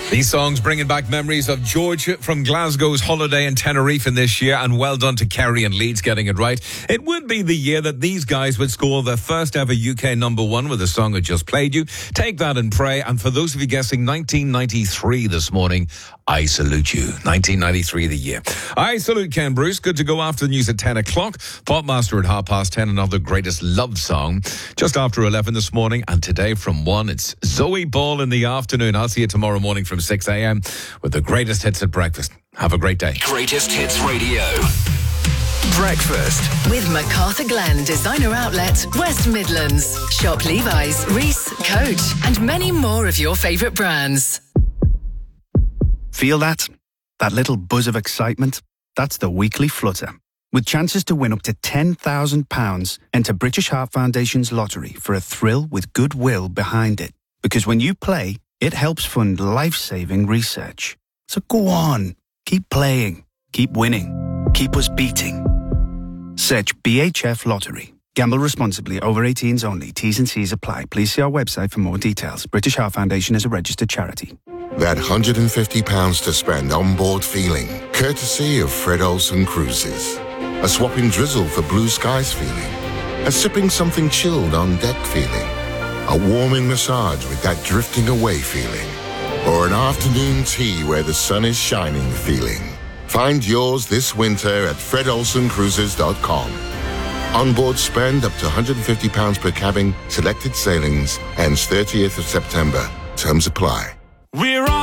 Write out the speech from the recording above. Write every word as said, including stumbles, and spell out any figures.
These songs bringing back memories of George from Glasgow's holiday in Tenerife in this year, and well done to Kerry and Leeds getting it right. It would be the year that these guys would score their first ever U K number one with the song I just played you. Take that and pray. And for those of you guessing nineteen ninety-three this morning, I salute you. nineteen ninety-three, the year. I salute Ken Bruce. Good to go after the news at ten o'clock. Popmaster at half past ten, another greatest love song. Just after eleven this morning, and today from one, it's Zoe Ball in the afternoon. I'll see you tomorrow morning from six a.m. with the greatest hits at breakfast. Have a great day. Greatest Hits Radio. Breakfast with MacArthur Glen Designer Outlet, West Midlands. Shop Levi's, Reese, Coach, and many more of your favourite brands. Feel that? That little buzz of excitement? That's the weekly flutter. With chances to win up to ten thousand pounds, enter British Heart Foundation's lottery for a thrill with goodwill behind it. Because when you play, it helps fund life-saving research. So go on, keep playing, keep winning, keep us beating. Search B H F Lottery. Gamble responsibly. Over eighteens only. T's and C's apply. Please see our website for more details. British Heart Foundation is a registered charity. That one hundred fifty pounds to spend on board feeling, courtesy of Fred Olsen Cruises. A swapping drizzle for blue skies feeling. A sipping something chilled on deck feeling. A warming massage with that drifting away feeling. Or an afternoon tea where the sun is shining feeling. Find yours this winter at fred olsen cruises dot com. Onboard spend up to one hundred fifty pounds per cabin, selected sailings, ends thirtieth of September. Terms apply. We're